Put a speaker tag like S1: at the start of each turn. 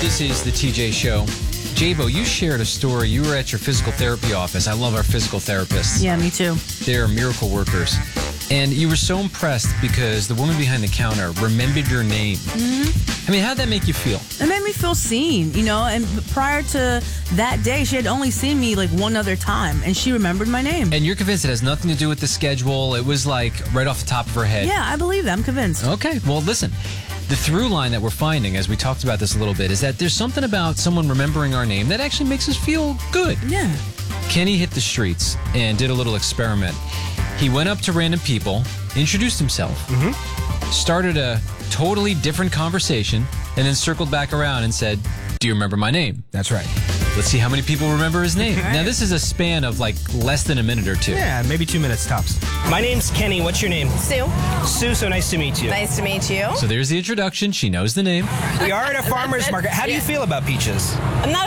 S1: This is the TJ Show. Jabo, you shared a story. You were at your physical therapy office. I love our physical therapists.
S2: Yeah, me too.
S1: They're miracle workers. And you were so impressed because the woman behind the counter remembered your name. Mm-hmm. I mean, how'd that make you feel?
S2: It made me feel seen, and prior to that day, she had only seen me like one other time, and she remembered my name.
S1: And you're convinced it has nothing to do with the schedule. It was like right off the top of her head.
S2: Yeah, I believe that. I'm convinced.
S1: Okay, well, listen. The through line that we're finding, as we talked about this a little bit, is that there's something about someone remembering our name that actually makes us feel good.
S2: Yeah.
S1: Kenny hit the streets and did a little experiment. He went up to random people, introduced himself, started a totally different conversation, and then circled back around and said, "Do you remember my name?"
S3: That's right.
S1: Let's see how many people remember his name.
S3: Okay.
S1: Now, this is a span of like less than a minute or two.
S3: Yeah, maybe 2 minutes tops.
S4: My name's Kenny. What's your name?
S5: Sue.
S4: Sue, so nice to meet you.
S5: Nice to meet you.
S1: So there's the introduction. She knows the name.
S4: We are at a farmer's market. How do you feel about peaches?
S5: I'm not